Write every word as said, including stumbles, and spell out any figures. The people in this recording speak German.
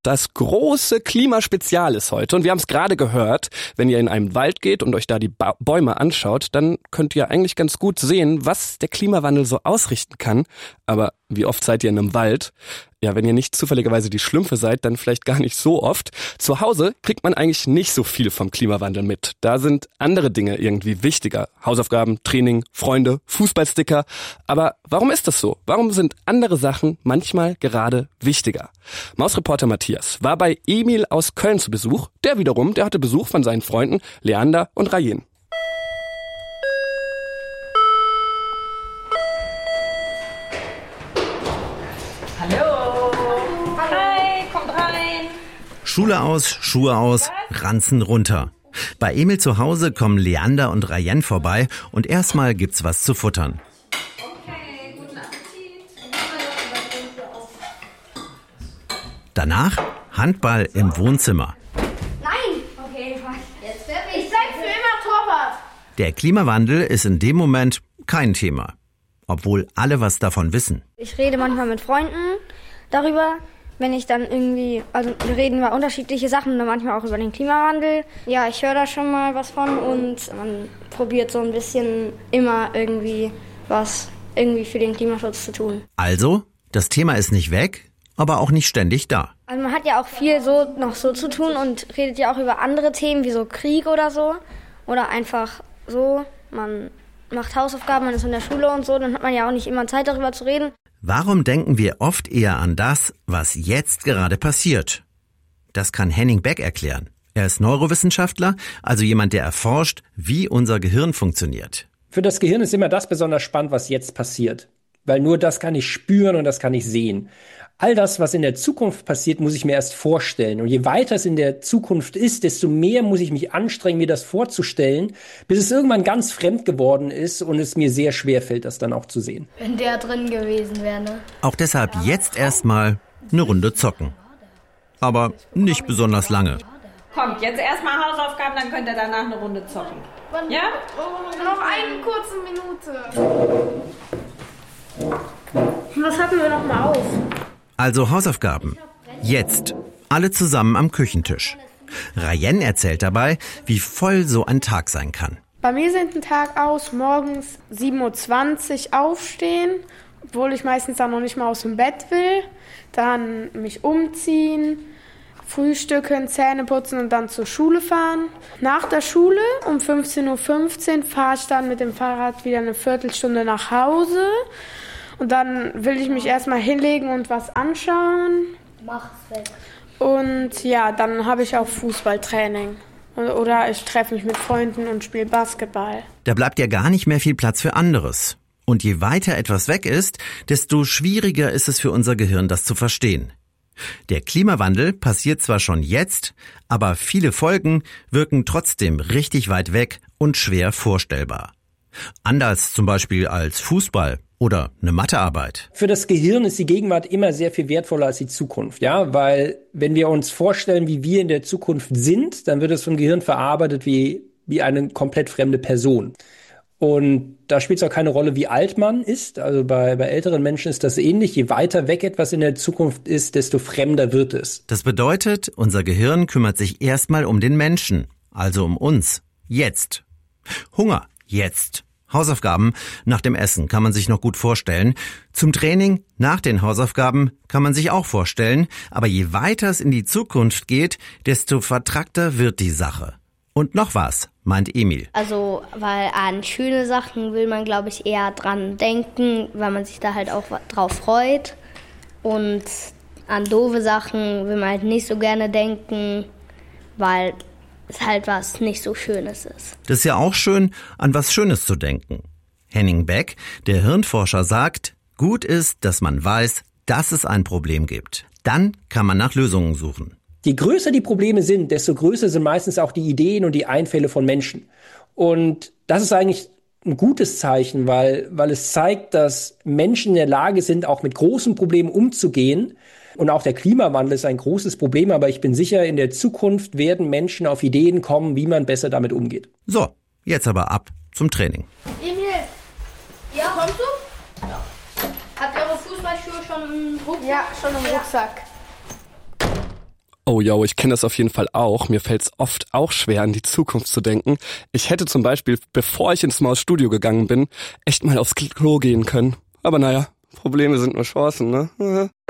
Das große Klimaspezial ist heute und wir haben es gerade gehört, wenn ihr in einen Wald geht und euch da die ba- Bäume anschaut, dann könnt ihr eigentlich ganz gut sehen, was der Klimawandel so ausrichten kann. Aber wie oft seid ihr in einem Wald? Ja, wenn ihr nicht zufälligerweise die Schlümpfe seid, dann vielleicht gar nicht so oft. Zu Hause kriegt man eigentlich nicht so viel vom Klimawandel mit. Da sind andere Dinge irgendwie wichtiger. Hausaufgaben, Training, Freunde, Fußballsticker. Aber warum ist das so? Warum sind andere Sachen manchmal gerade wichtiger? Mausreporter Matthias war bei Emil aus Köln zu Besuch. Der wiederum, der hatte Besuch von seinen Freunden Leander und Rayen. Schule aus, Schuhe aus, Ranzen runter. Bei Emil zu Hause kommen Leander und Rayen vorbei und erstmal gibt's was zu futtern. Okay, guten Appetit. Danach Handball im Wohnzimmer. Nein! Okay, jetzt werd ich. Ich bleib für immer Torwart. Der Klimawandel ist in dem Moment kein Thema, obwohl alle was davon wissen. Ich rede manchmal mit Freunden darüber. Wenn ich dann irgendwie, also wir reden über unterschiedliche Sachen, dann manchmal auch über den Klimawandel. Ja, ich höre da schon mal was von und man probiert so ein bisschen immer irgendwie was irgendwie für den Klimaschutz zu tun. Also, das Thema ist nicht weg, aber auch nicht ständig da. Also man hat ja auch viel so noch so zu tun und redet ja auch über andere Themen wie so Krieg oder so. Oder einfach so, man macht Hausaufgaben, man ist in der Schule und so, dann hat man ja auch nicht immer Zeit darüber zu reden. Warum denken wir oft eher an das, was jetzt gerade passiert? Das kann Henning Beck erklären. Er ist Neurowissenschaftler, also jemand, der erforscht, wie unser Gehirn funktioniert. Für das Gehirn ist immer das besonders spannend, was jetzt passiert. Weil nur das kann ich spüren und das kann ich sehen. All das, was in der Zukunft passiert, muss ich mir erst vorstellen. Und je weiter es in der Zukunft ist, desto mehr muss ich mich anstrengen, mir das vorzustellen, bis es irgendwann ganz fremd geworden ist und es mir sehr schwer fällt, das dann auch zu sehen. Wenn der drin gewesen wäre, ne? Auch deshalb jetzt erstmal eine Runde zocken. Aber nicht besonders lange. Kommt, jetzt erstmal Hausaufgaben, dann könnt ihr danach eine Runde zocken. Ja? Noch eine kurze Minute. Was hatten wir noch mal auf? Also Hausaufgaben. Jetzt. Alle zusammen am Küchentisch. Rayen erzählt dabei, wie voll so ein Tag sein kann. Bei mir sieht ein Tag aus, morgens sieben Uhr zwanzig aufstehen, obwohl ich meistens dann noch nicht mal aus dem Bett will. Dann mich umziehen, frühstücken, Zähne putzen und dann zur Schule fahren. Nach der Schule um fünfzehn Uhr fünfzehn fahre ich dann mit dem Fahrrad wieder eine Viertelstunde nach Hause. Und dann will ich mich erstmal hinlegen und was anschauen. Mach's weg. Und ja, dann habe ich auch Fußballtraining. Oder ich treffe mich mit Freunden und spiele Basketball. Da bleibt ja gar nicht mehr viel Platz für anderes. Und je weiter etwas weg ist, desto schwieriger ist es für unser Gehirn, das zu verstehen. Der Klimawandel passiert zwar schon jetzt, aber viele Folgen wirken trotzdem richtig weit weg und schwer vorstellbar. Anders zum Beispiel als Fußball oder eine Mathearbeit. Für das Gehirn ist die Gegenwart immer sehr viel wertvoller als die Zukunft, ja, weil wenn wir uns vorstellen, wie wir in der Zukunft sind, dann wird es vom Gehirn verarbeitet wie, wie eine komplett fremde Person. Und da spielt es auch keine Rolle, wie alt man ist. Also bei, bei älteren Menschen ist das ähnlich. Je weiter weg etwas in der Zukunft ist, desto fremder wird es. Das bedeutet, unser Gehirn kümmert sich erstmal um den Menschen, also um uns. Jetzt. Hunger. Jetzt. Hausaufgaben nach dem Essen kann man sich noch gut vorstellen. Zum Training nach den Hausaufgaben kann man sich auch vorstellen. Aber je weiter es in die Zukunft geht, desto vertrackter wird die Sache. Und noch was, meint Emil. Also, weil an schöne Sachen will man, glaube ich, eher dran denken, weil man sich da halt auch drauf freut. Und an doofe Sachen will man halt nicht so gerne denken, weil es halt was nicht so Schönes ist. Das ist ja auch schön, an was Schönes zu denken. Henning Beck, der Hirnforscher, sagt, gut ist, dass man weiß, dass es ein Problem gibt. Dann kann man nach Lösungen suchen. Je größer die Probleme sind, desto größer sind meistens auch die Ideen und die Einfälle von Menschen. Und das ist eigentlich ein gutes Zeichen, weil, weil es zeigt, dass Menschen in der Lage sind, auch mit großen Problemen umzugehen. Und auch der Klimawandel ist ein großes Problem, aber ich bin sicher, in der Zukunft werden Menschen auf Ideen kommen, wie man besser damit umgeht. So, jetzt aber ab zum Training. Emil, ja, kommst du? Ja. Habt ihr eure Fußballschuhe schon im Rucksack? Ja, schon im Rucksack. Oh yo, ich kenne das auf jeden Fall auch. Mir fällt es oft auch schwer, an die Zukunft zu denken. Ich hätte zum Beispiel, bevor ich ins Maus-Studio gegangen bin, echt mal aufs Klo gehen können. Aber naja, Probleme sind nur Chancen, ne?